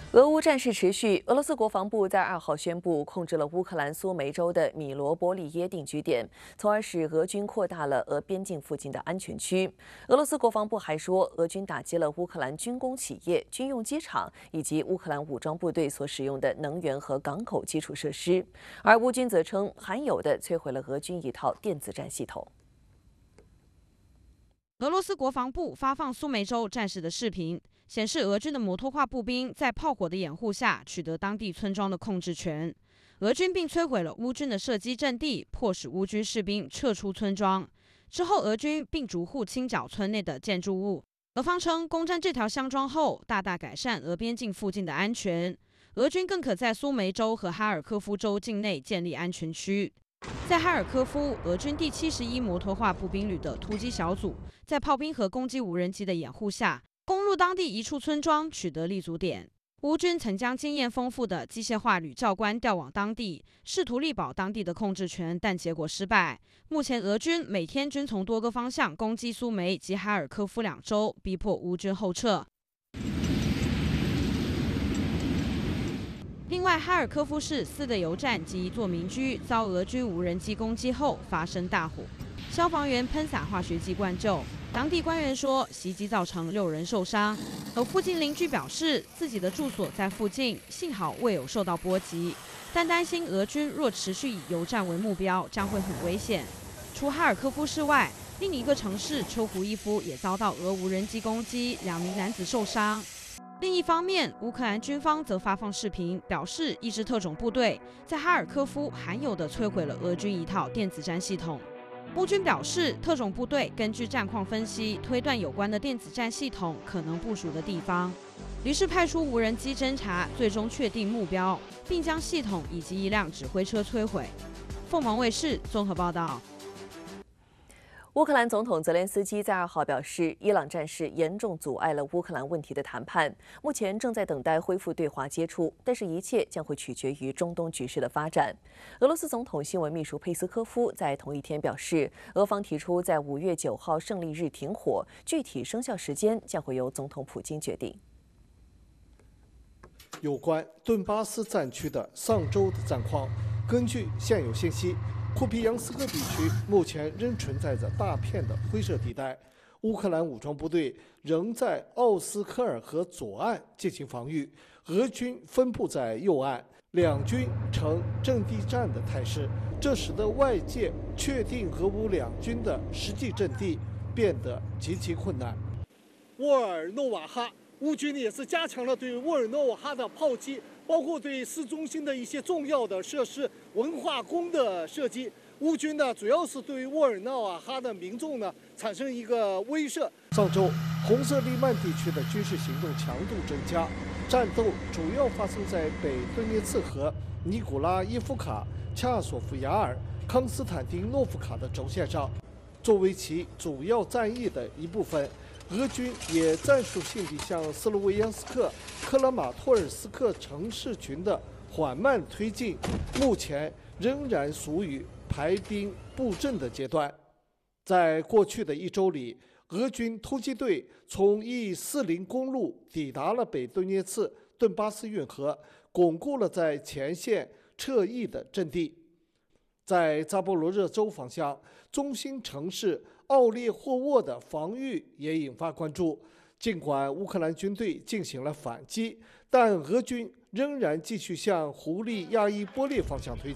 俄乌战事持续，俄罗斯国防部在2号宣布控制了乌克兰苏梅州的米罗波利耶定居点，从而使俄军扩大了俄边境附近的安全区。俄罗斯国防部还说，俄军打击了乌克兰军工企业、军用机场以及乌克兰武装部队所使用的能源和港口基础设施，而乌军则称罕有地摧毁了俄军一套电子战系统。 俄罗斯国防部发放苏梅州战士的视频，显示俄军的摩托化步兵在炮火的掩护下取得当地村庄的控制权。俄军并摧毁了乌军的射击阵地，迫使乌军士兵撤出村庄。之后，俄军并逐户清剿村内的建筑物。俄方称，攻占这条乡庄后，大大改善俄边境附近的安全。俄军更可在苏梅州和哈尔科夫州境内建立安全区。 在哈尔科夫，俄军第71摩托化步兵旅的突击小组，在炮兵和攻击无人机的掩护下，攻入当地一处村庄，取得立足点。乌军曾将经验丰富的机械化旅教官调往当地，试图力保当地的控制权，但结果失败。目前，俄军每天均从多个方向攻击苏梅及哈尔科夫2州，逼迫乌军后撤。 另外，哈尔科夫市4个油站及一座民居遭俄军无人机攻击后发生大火，消防员喷洒化学剂灌救。当地官员说，袭击造成6人受伤。而附近邻居表示，自己的住所在附近，幸好未有受到波及，但担心俄军若持续以油站为目标，将会很危险。除哈尔科夫市外，另一个城市丘胡伊夫也遭到俄无人机攻击，2名男子受伤。 另一方面，乌克兰军方则发放视频，表示一支特种部队在哈尔科夫罕有地摧毁了俄军一套电子战系统。乌军表示，特种部队根据战况分析，推断有关的电子战系统可能部署的地方，于是派出无人机侦察，最终确定目标，并将系统以及一辆指挥车摧毁。凤凰卫视综合报道。 乌克兰总统泽连斯基在2号表示，伊朗战事严重阻碍了乌克兰问题的谈判，目前正在等待恢复对话接触，但是一切将会取决于中东局势的发展。俄罗斯总统新闻秘书佩斯科夫在同一天表示，俄方提出在5月9号胜利日停火，具体生效时间将会由总统普京决定。 有关顿巴斯战区的上周的战况，根据现有信息。 库皮扬斯克地区目前仍存在着大片的灰色地带，乌克兰武装部队仍在奥斯科尔河左岸进行防御，俄军分布在右岸，两军呈阵地战的态势，这使得外界确定俄乌两军的实际阵地变得极其困难。沃尔诺瓦哈，乌军也是加强了对沃尔诺瓦哈的炮击。 包括对市中心的一些重要的设施、文化宫的射击，乌军呢主要是对沃尔诺瓦哈的民众呢产生一个威慑。上周，红色利曼地区的军事行动强度增加，战斗主要发生在北顿涅茨河、尼古拉耶夫卡、恰索夫亚尔、康斯坦丁诺夫卡的轴线上，作为其主要战役的一部分。 俄军也战术性地向斯洛维扬斯克、克拉马托尔斯克城市群的缓慢推进，目前仍然属于排兵布阵的阶段。在过去的1周里，俄军突击队从E40公路抵达了北顿涅茨顿巴斯运河，巩固了在前线撤役的阵地。在扎波罗热州方向，中心城市。 奥列霍沃的防御也引发关注。尽管乌克兰军队进行了反击，但俄军仍然继续向胡利亚伊波列方向推